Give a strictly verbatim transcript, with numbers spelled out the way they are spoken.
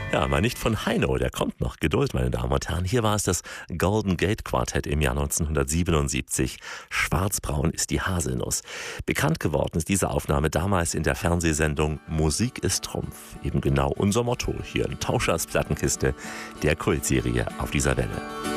Ja, mal nicht von Heino, der kommt noch. Geduld, meine Damen und Herren. Hier war es das Golden Gate Quartett im Jahr neunzehnhundertsiebenundsiebzig. Schwarzbraun ist die Haselnuss. Bekannt geworden ist diese Aufnahme damals in der Fernsehsendung Musik ist Trumpf. Eben genau unser Motto hier in Tauschers Plattenkiste, der Kultserie auf dieser Welle.